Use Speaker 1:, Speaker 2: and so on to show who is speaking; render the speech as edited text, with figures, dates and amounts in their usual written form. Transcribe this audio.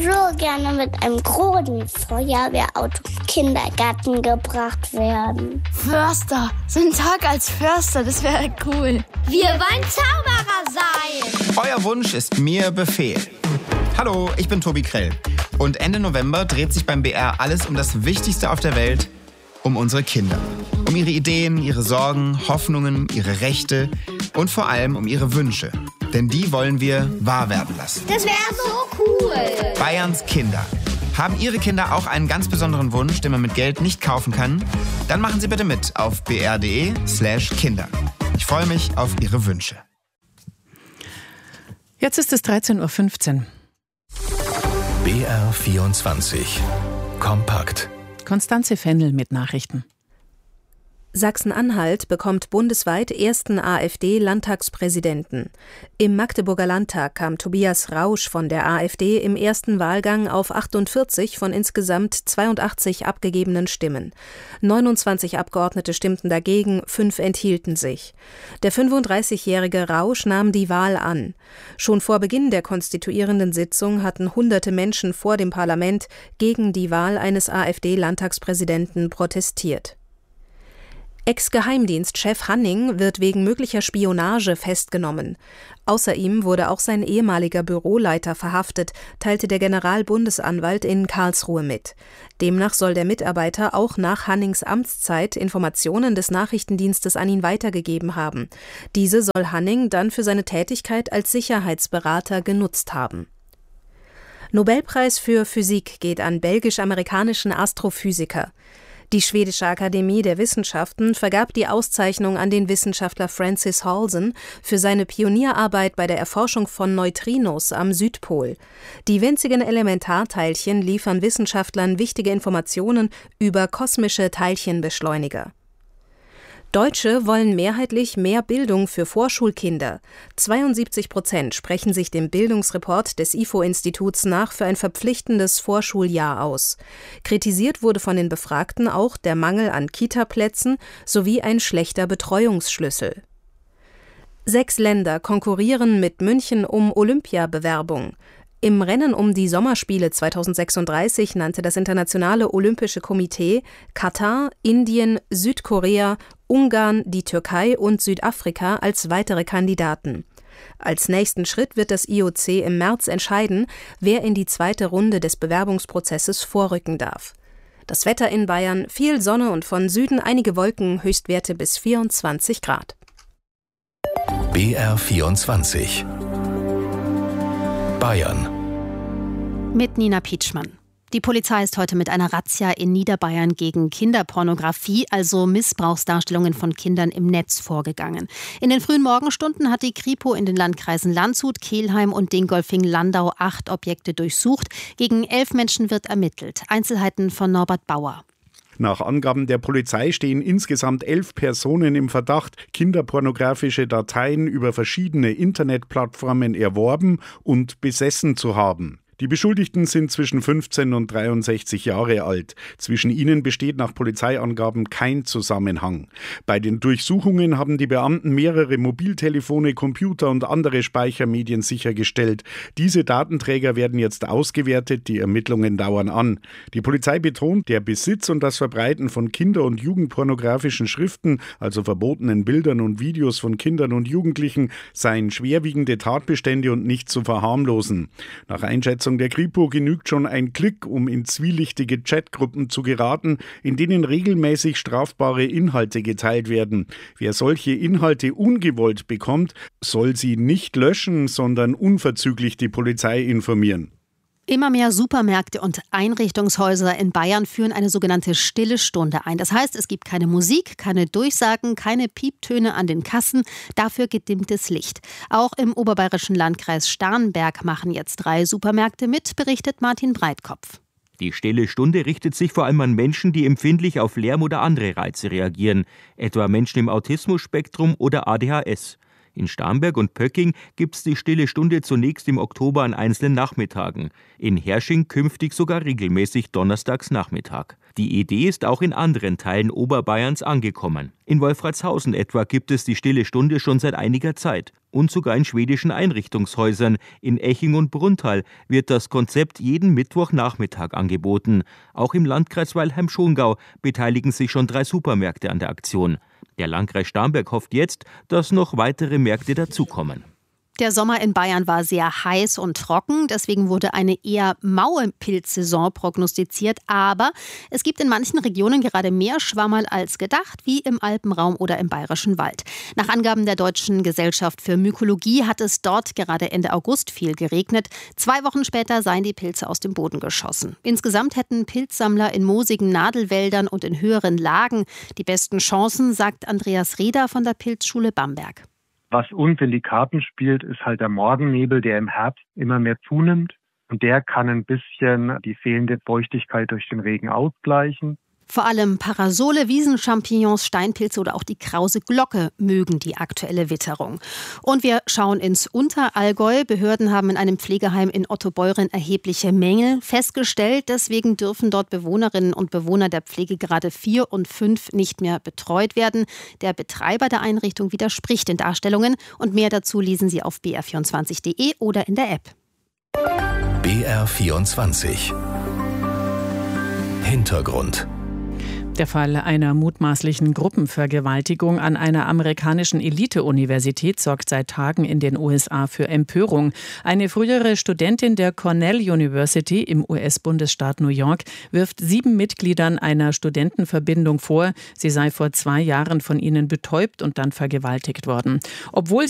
Speaker 1: so gerne mit einem großen Feuerwehrauto im Kindergarten gebracht werden.
Speaker 2: Förster, so ein Tag als Förster, das wäre cool.
Speaker 3: Wir wollen Zauberer sein.
Speaker 4: Euer Wunsch ist mir Befehl. Hallo, ich bin Tobi Krell. Und Ende November dreht sich beim BR alles um das Wichtigste auf der Welt, um unsere Kinder. Um ihre Ideen, ihre Sorgen, Hoffnungen, ihre Rechte und vor allem um ihre Wünsche. Denn die wollen wir wahr werden lassen.
Speaker 3: Das wäre so cool.
Speaker 4: Bayerns Kinder. Haben Ihre Kinder auch einen ganz besonderen Wunsch, den man mit Geld nicht kaufen kann? Dann machen Sie bitte mit auf br.de/Kinder. Ich freue mich auf Ihre Wünsche.
Speaker 5: Jetzt ist es 13.15 Uhr.
Speaker 6: BR24 Kompakt.
Speaker 5: Konstanze Fennel mit Nachrichten.
Speaker 7: Sachsen-Anhalt bekommt bundesweit ersten AfD-Landtagspräsidenten. Im Magdeburger Landtag kam Tobias Rausch von der AfD im ersten Wahlgang auf 48 von insgesamt 82 abgegebenen Stimmen. 29 Abgeordnete stimmten dagegen, 5 enthielten sich. Der 35-jährige Rausch nahm die Wahl an. Schon vor Beginn der konstituierenden Sitzung hatten hunderte Menschen vor dem Parlament gegen die Wahl eines AfD-Landtagspräsidenten protestiert. Ex-Geheimdienstchef Hanning wird wegen möglicher Spionage festgenommen. Außer ihm wurde auch sein ehemaliger Büroleiter verhaftet, teilte der Generalbundesanwalt in Karlsruhe mit. Demnach soll der Mitarbeiter auch nach Hannings Amtszeit Informationen des Nachrichtendienstes an ihn weitergegeben haben. Diese soll Hanning dann für seine Tätigkeit als Sicherheitsberater genutzt haben. Nobelpreis für Physik geht an belgisch-amerikanischen Astrophysiker. Die Schwedische Akademie der Wissenschaften vergab die Auszeichnung an den Wissenschaftler Francis Halsen für seine Pionierarbeit bei der Erforschung von Neutrinos am Südpol. Die winzigen Elementarteilchen liefern Wissenschaftlern wichtige Informationen über kosmische Teilchenbeschleuniger. Deutsche wollen mehrheitlich mehr Bildung für Vorschulkinder. 72% sprechen sich dem Bildungsreport des IFO-Instituts nach für ein verpflichtendes Vorschuljahr aus. Kritisiert wurde von den Befragten auch der Mangel an Kita-Plätzen sowie ein schlechter Betreuungsschlüssel. 6 Länder konkurrieren mit München um Olympiabewerbung. Im Rennen um die Sommerspiele 2036 nannte das Internationale Olympische Komitee Katar, Indien, Südkorea, Ungarn, die Türkei und Südafrika als weitere Kandidaten. Als nächsten Schritt wird das IOC im März entscheiden, wer in die zweite Runde des Bewerbungsprozesses vorrücken darf. Das Wetter in Bayern: viel Sonne und von Süden einige Wolken, Höchstwerte bis 24 Grad.
Speaker 6: BR24 Bayern.
Speaker 8: Mit Nina Pietschmann. Die Polizei ist heute mit einer Razzia in Niederbayern gegen Kinderpornografie, also Missbrauchsdarstellungen von Kindern im Netz, vorgegangen. In den frühen Morgenstunden hat die Kripo in den Landkreisen Landshut, Kelheim und Dingolfing-Landau 8 Objekte durchsucht. Gegen 11 Menschen wird ermittelt. Einzelheiten von Norbert Bauer.
Speaker 9: Nach Angaben der Polizei stehen insgesamt 11 Personen im Verdacht, kinderpornografische Dateien über verschiedene Internetplattformen erworben und besessen zu haben. Die Beschuldigten sind zwischen 15 und 63 Jahre alt. Zwischen ihnen besteht nach Polizeiangaben kein Zusammenhang. Bei den Durchsuchungen haben die Beamten mehrere Mobiltelefone, Computer und andere Speichermedien sichergestellt. Diese Datenträger werden jetzt ausgewertet, die Ermittlungen dauern an. Die Polizei betont, der Besitz und das Verbreiten von kinder- und jugendpornografischen Schriften, also verbotenen Bildern und Videos von Kindern und Jugendlichen, seien schwerwiegende Tatbestände und nicht zu verharmlosen. Nach Einschätzung der Kripo genügt schon ein Klick, um in zwielichtige Chatgruppen zu geraten, in denen regelmäßig strafbare Inhalte geteilt werden. Wer solche Inhalte ungewollt bekommt, soll sie nicht löschen, sondern unverzüglich die Polizei informieren.
Speaker 8: Immer mehr Supermärkte und Einrichtungshäuser in Bayern führen eine sogenannte stille Stunde ein. Das heißt, es gibt keine Musik, keine Durchsagen, keine Pieptöne an den Kassen, dafür gedimmtes Licht. Auch im oberbayerischen Landkreis Starnberg machen jetzt 3 Supermärkte mit, berichtet Martin Breitkopf.
Speaker 10: Die stille Stunde richtet sich vor allem an Menschen, die empfindlich auf Lärm oder andere Reize reagieren, etwa Menschen im Autismus-Spektrum oder ADHS. In Starnberg und Pöcking gibt es die stille Stunde zunächst im Oktober an einzelnen Nachmittagen. In Hersching künftig sogar regelmäßig donnerstags Nachmittag. Die Idee ist auch in anderen Teilen Oberbayerns angekommen. In Wolfratshausen etwa gibt es die stille Stunde schon seit einiger Zeit. und sogar in schwedischen Einrichtungshäusern. In Eching und Brunnthal wird das Konzept jeden Mittwochnachmittag angeboten. Auch im Landkreis Weilheim-Schongau beteiligen sich schon 3 Supermärkte an der Aktion. Der Landkreis Starnberg hofft jetzt, dass noch weitere Märkte dazukommen.
Speaker 8: Der Sommer in Bayern war sehr heiß und trocken, deswegen wurde eine eher maue Pilzsaison prognostiziert. Aber es gibt in manchen Regionen gerade mehr Schwammerl als gedacht, wie im Alpenraum oder im Bayerischen Wald. Nach Angaben der Deutschen Gesellschaft für Mykologie hat es dort gerade Ende August viel geregnet. 2 Wochen später seien die Pilze aus dem Boden geschossen. Insgesamt hätten Pilzsammler in moosigen Nadelwäldern und in höheren Lagen die besten Chancen, sagt Andreas Reder von der Pilzschule Bamberg.
Speaker 11: Was uns in die Karten spielt, ist halt der Morgennebel, der im Herbst immer mehr zunimmt. Und der kann ein bisschen die fehlende Feuchtigkeit durch den Regen ausgleichen.
Speaker 8: Vor allem Parasole, Wiesenchampignons, Steinpilze oder auch die krause Glocke mögen die aktuelle Witterung. Und wir schauen ins Unterallgäu. Behörden haben in einem Pflegeheim in Ottobeuren erhebliche Mängel festgestellt. Deswegen dürfen dort Bewohnerinnen und Bewohner der Pflege gerade 4 und 5 nicht mehr betreut werden. Der Betreiber der Einrichtung widerspricht den Darstellungen. Und mehr dazu lesen Sie auf br24.de oder in der App.
Speaker 6: BR24 Hintergrund.
Speaker 5: Der Fall einer mutmaßlichen Gruppenvergewaltigung an einer amerikanischen Elite-Universität sorgt seit Tagen in den USA für Empörung. Eine frühere Studentin der Cornell University im US-Bundesstaat New York wirft 7 Mitgliedern einer Studentenverbindung vor, sie sei vor 2 Jahren von ihnen betäubt und dann vergewaltigt worden. Obwohl